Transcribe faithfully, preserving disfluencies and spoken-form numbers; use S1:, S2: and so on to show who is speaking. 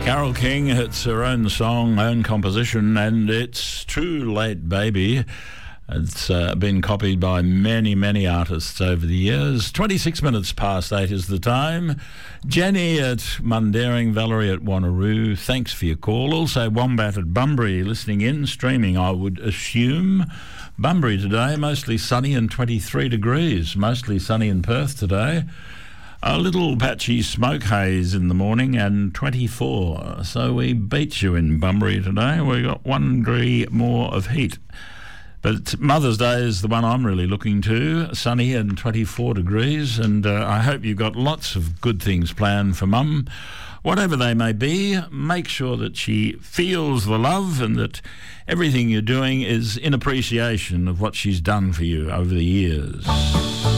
S1: Carole King, it's her own song, own composition, and it's Too Late Baby. It's uh, been copied by many, many artists over the years. twenty-six minutes past eight is the time. Jenny at Mundaring, Valerie at Wanneroo, thanks for your call. Also Wombat at Bunbury listening in, streaming, I would assume. Bunbury today, mostly sunny and twenty-three degrees. Mostly sunny in Perth today. A little patchy smoke haze in the morning and twenty-four. So we beat you in Bunbury today. We got one degree more of heat. But Mother's Day is the one I'm really looking to. Sunny and twenty-four degrees. And uh, I hope you've got lots of good things planned for Mum. Whatever they may be, make sure that she feels the love and that everything you're doing is in appreciation of what she's done for you over the years.